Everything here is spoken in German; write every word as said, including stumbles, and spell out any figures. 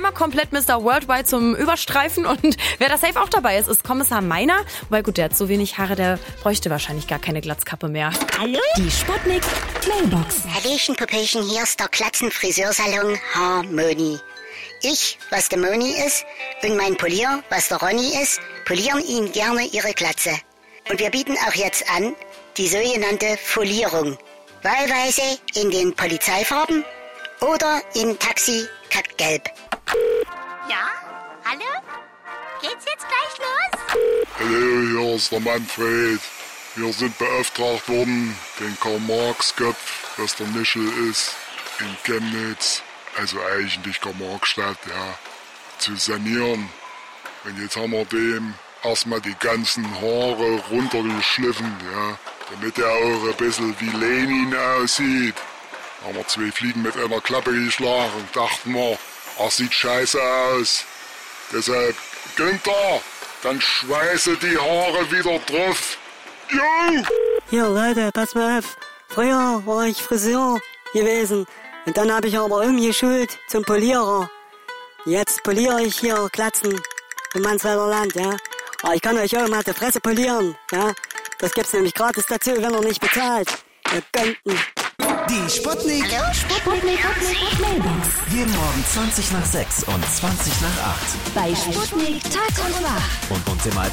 einmal komplett Mister Worldwide zum Überstreifen und wer da safe auch dabei ist, ist Kommissar Meiner. Wobei gut, der hat so wenig Haare, der bräuchte wahrscheinlich gar keine Glatzkappe mehr. Hallo? Die Sputnik Mailbox. Hallöchen, Popöchen, hier ist der Glatzenfriseursalon Harmoni. Ich, was der Moni ist, und mein Polier, was der Ronny ist, polieren Ihnen gerne Ihre Glatze. Und wir bieten auch jetzt an, die sogenannte Folierung. Wahlweise in den Polizeifarben oder in Taxi-Kackgelb. Ja? Hallo? Geht's jetzt gleich los? Hallo, hier ist der Manfred. Wir sind beauftragt worden, den Karl-Marx-Köpf, das der Michel ist, in Chemnitz, also eigentlich Karl-Marx-Stadt, ja, zu sanieren. Und jetzt haben wir dem erstmal die ganzen Haare runtergeschliffen, ja, damit er auch ein bisschen wie Lenin aussieht. Da haben wir zwei Fliegen mit einer Klappe geschlagen, dachten wir, er sieht scheiße aus. Deshalb, Günther, dann schweiße die Haare wieder drauf. Jo! Hier, Leute, pass mal auf. Früher war ich Friseur gewesen. Und dann habe ich aber umgeschult zum Polierer. Jetzt poliere ich hier Glatzen im Mansfelder Land, ja. Aber ich kann euch auch mal die Fresse polieren, ja. Das gibt's nämlich gratis dazu, wenn ihr nicht bezahlt. Ihr Gönnten. Die Sputnik. Hallo? Sputnik Mailbox. Jeden Morgen zwanzig nach sechs und zwanzig nach acht. Bei Sputnik Tag und Wach. Und uns immer als